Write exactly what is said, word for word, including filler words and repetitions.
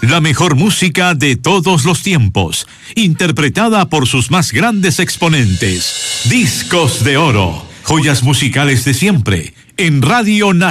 La mejor música de todos los tiempos, interpretada por sus más grandes exponentes. Discos de Oro, joyas musicales de siempre, en Radio Nacional.